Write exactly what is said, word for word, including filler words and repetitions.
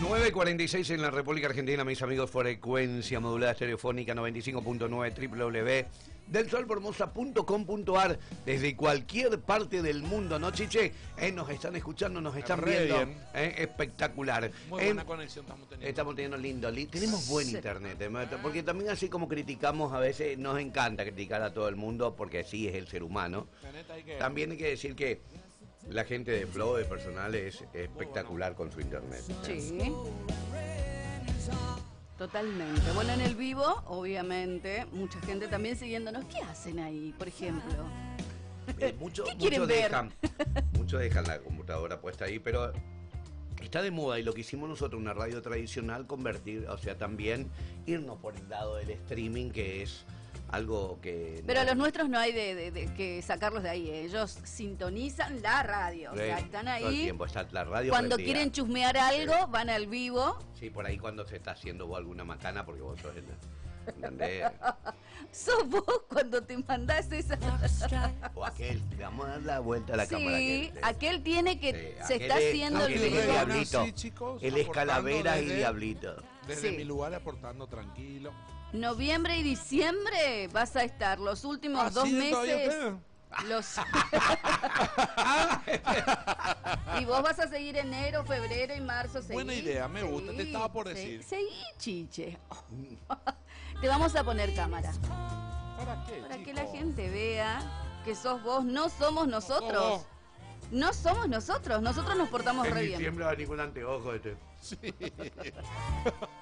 nueve cuarenta y seis en la República Argentina, mis amigos. Frecuencia modulada estereofónica noventa y cinco punto nueve, doble u doble u doble u punto del sol formosa punto com punto ar, desde cualquier parte del mundo, ¿no, Chiche? Eh, nos están escuchando, nos están Re viendo. bien. Eh, espectacular. Muy Eh, buena conexión estamos teniendo. Estamos teniendo lindo, li- tenemos buen Sí. internet, eh, porque también así como criticamos a veces, nos encanta criticar a todo el mundo, porque así es el ser humano. La neta, hay que- También hay que decir que la gente de Flow, de personal, es espectacular con su internet. Sí. Totalmente. Bueno, en el vivo, obviamente, mucha gente también siguiéndonos. ¿Qué hacen ahí, por ejemplo? Eh, mucho- ¿Qué quieren muchos ver? dejan, muchos dejan la computadora puesta ahí, pero está de moda, y lo que hicimos nosotros, una radio tradicional, convertir, o sea, también irnos por el lado del streaming, que es algo que... Pero a no- los nuestros no hay de, de- de que sacarlos de ahí. Ellos sintonizan la radio. O sea, Sí, están todo el ahí. tiempo está la radio Cuando prendida. quieren chusmear algo, Sí. van al vivo. Sí, por ahí cuando se está haciendo vos alguna macana, porque vos sos el... ¿Entendés? Sos vos cuando te mandás esa. O aquel, le vamos a dar la vuelta a la cámara. Sí, aquel, aquel tiene que. Sí, se aquel está es- haciendo el aquel es vivo. diablito. Sí, chicos, Él es aportando calavera y desde- diablito. Desde Sí. mi lugar aportando tranquilo. Noviembre y diciembre vas a estar los últimos Ah, dos ¿sigue todavía meses. pedo? Los y vos vas a seguir enero, febrero y marzo. Seguí, Buena idea, me gusta, te estaba por seguí, decir. Seguí, chiche. Te vamos a poner cámara ¿Para qué? para que chicos? la gente vea que sos vos, no somos nosotros. vos. No somos nosotros, nosotros nos portamos En re bien. diciembre va ningún anteojo este. Sí.